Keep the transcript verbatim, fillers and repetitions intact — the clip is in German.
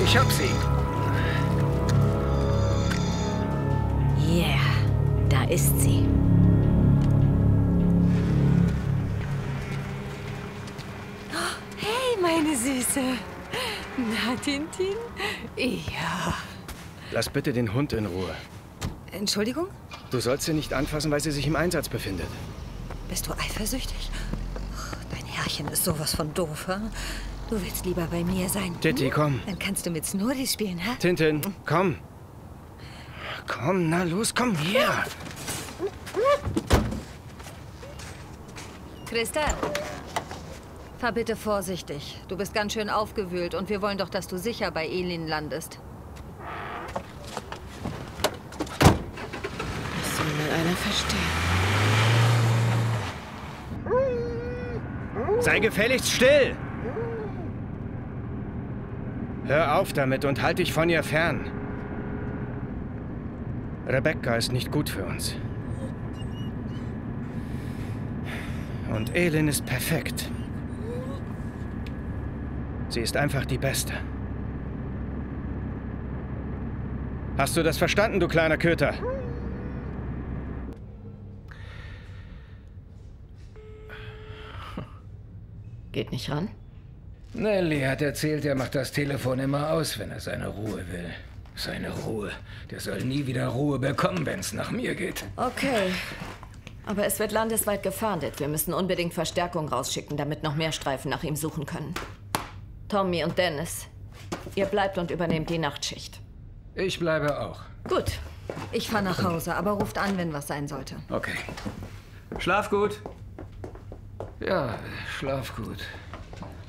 Ich hab sie. Yeah, da ist sie. Hey, meine Süße. Na, Tintin? Ja. Lass bitte den Hund in Ruhe. Entschuldigung? Du sollst sie nicht anfassen, weil sie sich im Einsatz befindet. Bist du eifersüchtig? Ach, dein Herrchen ist sowas von doof, hm? Du willst lieber bei mir sein. Titti, komm. Dann kannst du mit Snurri spielen, hä? Tintin, komm. Komm, na los, komm her. Christa, fahr bitte vorsichtig. Du bist ganz schön aufgewühlt und wir wollen doch, dass du sicher bei Elin landest. Das soll mal einer verstehen. Sei gefälligst still. Hör auf damit und halt dich von ihr fern. Rebecca ist nicht gut für uns. Und Elin ist perfekt. Sie ist einfach die Beste. Hast du das verstanden, du kleiner Köter? Geht nicht ran? Nelly hat erzählt, er macht das Telefon immer aus, wenn er seine Ruhe will. Seine Ruhe. Der soll nie wieder Ruhe bekommen, wenn es nach mir geht. Okay. Aber es wird landesweit gefahndet. Wir müssen unbedingt Verstärkung rausschicken, damit noch mehr Streifen nach ihm suchen können. Tommy und Dennis, ihr bleibt und übernehmt die Nachtschicht. Ich bleibe auch. Gut. Ich fahr nach Hause, aber ruft an, wenn was sein sollte. Okay. Schlaf gut. Ja, schlaf gut.